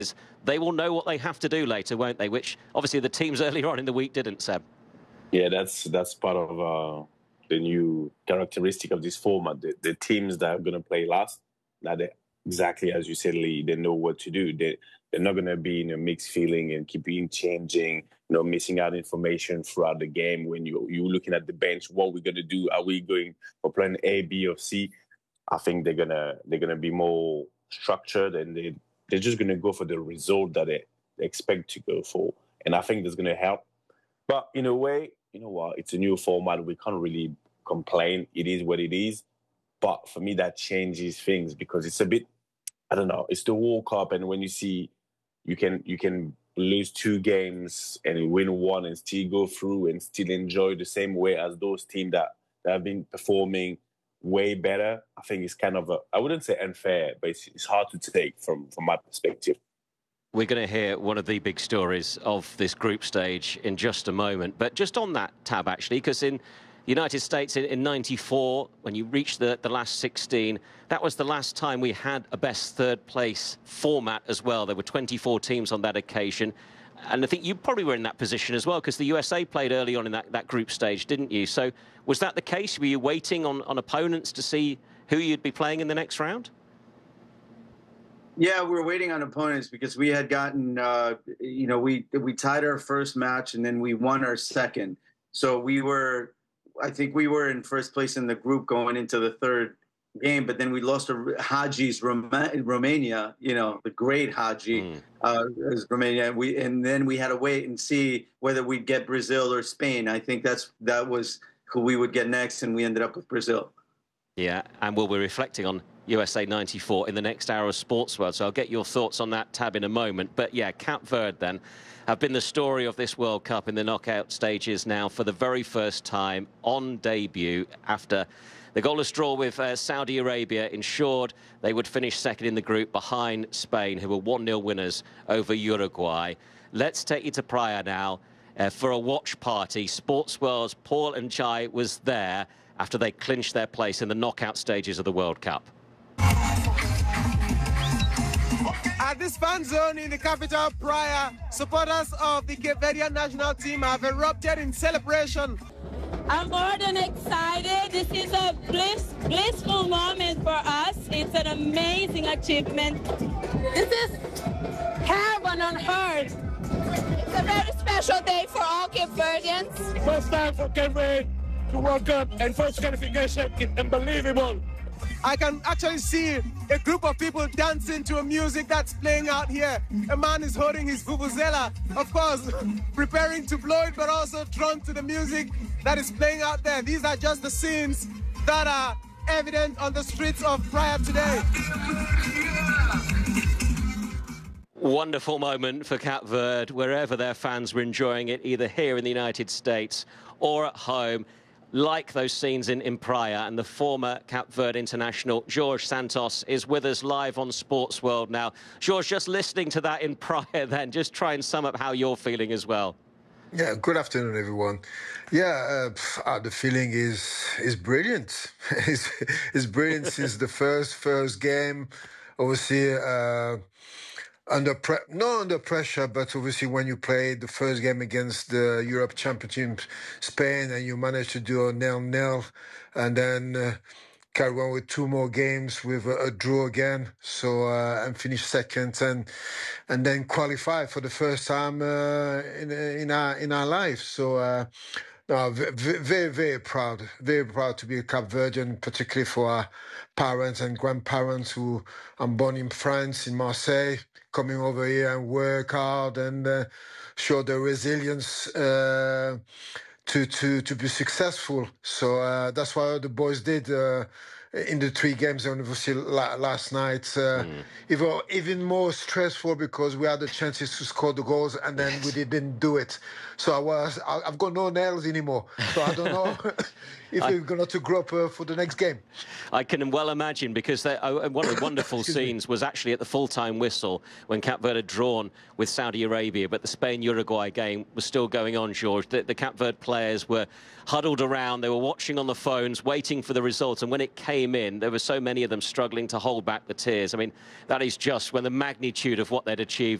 they will know what they have to do later, won't they? Which obviously the teams earlier on in the week didn't, Seb. Yeah, that's part of the new characteristic of this format. The teams that are going to play last, that they, exactly as you said, Lee, they know what to do. They're not going to be in a mixed feeling and keeping changing, missing out information throughout the game. When you're looking at the bench, what we're going to do? Are we going for plan A, B, or C? I think they're gonna be more structured, and they're just gonna go for the result that they expect to go for. And I think that's gonna help. But in a way, you know what? It's a new format. We can't really complain. It is what it is. But for me, that changes things because it's a bit, I don't know. It's the World Cup, and when you see you can lose 2 games and win 1 and still go through and still enjoy the same way as those teams that have been performing way better. I think it's kind of I wouldn't say unfair, but it's hard to take from my perspective. We're going to hear one of the big stories of this group stage in just a moment. But just on that tab, actually, because in the United States in '94, when you reached the last 16, that was the last time we had a best third place format as well. There were 24 teams on that occasion. And I think you probably were in that position as well, because the USA played early on in that group stage, didn't you? So was that the case? Were you waiting on opponents to see who you'd be playing in the next round? Yeah, we were waiting on opponents because we had gotten, we tied our first match and then we won our second. So I think we were in first place in the group going into the third game, but then we lost to Haji's Romania, the great Haji, Romania. And then we had to wait and see whether we'd get Brazil or Spain. I think that was who we would get next, and we ended up with Brazil. Yeah, and we'll be reflecting on USA '94 in the next hour of Sports World, so I'll get your thoughts on that tab in a moment. But yeah, Cape Verde then have been the story of this World Cup in the knockout stages now for the very first time on debut after the goalless draw with Saudi Arabia ensured they would finish second in the group behind Spain, who were 1-0 winners over Uruguay. Let's take you to Praia now for a watch party. Sports World's Paul N'Chai was there after they clinched their place in the knockout stages of the World Cup. At this fan zone in the capital, Praia, supporters of the Cape Verdean national team have erupted in celebration. I'm more than excited. This is a blissful moment for us. It's an amazing achievement. This is heaven on earth. It's a very special day for all Cape Verdeans. First time for Cape Verde to World Cup and first qualification. It's unbelievable. I can actually see a group of people dancing to a music that's playing out here. A man is holding his vuvuzela, of course, preparing to blow it, but also drawn to the music that is playing out there. These are just the scenes that are evident on the streets of Praia today. Wonderful moment for Cape Verde, wherever their fans were enjoying it, either here in the United States or at home. Like those scenes in Praia, and the former Cape Verde international, Jorge Santos, is with us live on Sports World now. Jorge, just listening to that in Praia then, just try and sum up how you're feeling as well. Yeah, good afternoon, everyone. Yeah, the feeling is brilliant. It's brilliant since the first game. Obviously, not under pressure, but obviously when you play the first game against the Europe champion Spain and you manage to do a 0-0 and then carry on with 2 more games with a draw again, so and finish second and then qualify for the first time in our life. So no, very proud to be a Cape Verdean, particularly for our parents and grandparents who are born in France, in Marseille, coming over here and work hard and show their resilience to be successful. So that's what the boys did in the 3 games, and obviously last night, even more stressful because we had the chances to score the goals and then we didn't do it. So I've got no nails anymore. So I don't know if you're going to grow up for the next game. I can well imagine, because one of the wonderful scenes was actually at the full-time whistle when Cape Verde had drawn with Saudi Arabia, but the Spain-Uruguay game was still going on, George. The Cape Verde players were huddled around. They were watching on the phones, waiting for the result. And when it came in, there were so many of them struggling to hold back the tears. I mean, that is just when the magnitude of what they'd achieved